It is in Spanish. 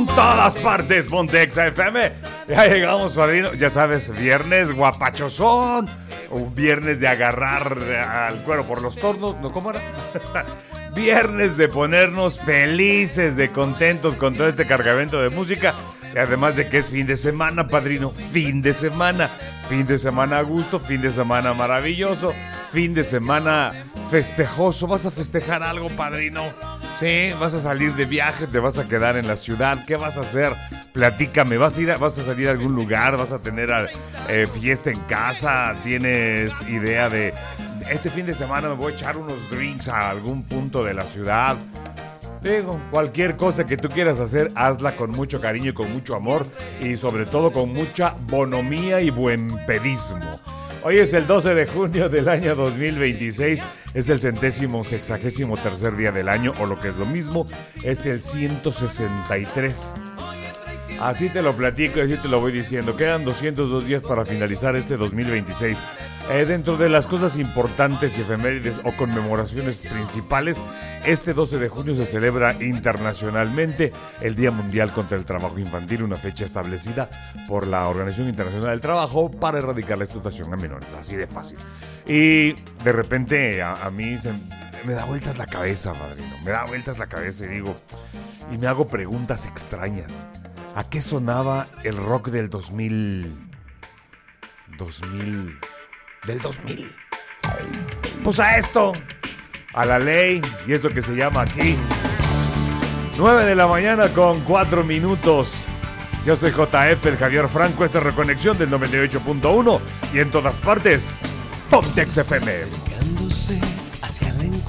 En todas partes, Pontex FM. Ya llegamos, padrino. Ya sabes, viernes guapachosón. Un viernes de agarrar al cuero por los tornos. ¿No? ¿Cómo era? Viernes de ponernos felices, de contentos con todo este cargamento de música. Y además de que es fin de semana, padrino. Fin de semana. Fin de semana a gusto, fin de semana maravilloso. Fin de semana festejoso. ¿Vas a festejar algo, padrino? Sí, vas a salir de viaje, te vas a quedar en la ciudad. ¿Qué vas a hacer? Platícame, ¿vas a salir a algún lugar? ¿Vas a tener fiesta en casa? ¿Tienes idea de este fin de semana me voy a echar unos drinks a algún punto de la ciudad? Digo, cualquier cosa que tú quieras hacer, hazla con mucho cariño y con mucho amor y sobre todo con mucha bonomía y buen pedismo. Hoy es el 12 de junio del año 2026, es el 163º día del año, o lo que es lo mismo, es el 163. Así te lo platico y así te lo voy diciendo. Quedan 202 días para finalizar este 2026. Dentro de las cosas importantes y efemérides o conmemoraciones principales, este 12 de junio se celebra internacionalmente el Día Mundial contra el Trabajo Infantil, una fecha establecida por la Organización Internacional del Trabajo para erradicar la explotación a menores, así de fácil. Y de repente a mí me da vueltas la cabeza, padrino, me da vueltas la cabeza y me hago preguntas extrañas. ¿A qué sonaba el rock del 2000? Del 2000. Pues a esto, a la ley, y es lo que se llama aquí. 9 de la mañana con 4 minutos. Yo soy JF, el Javier Franco, esta es Reconexión del 98.1 y en todas partes, Pontex FM.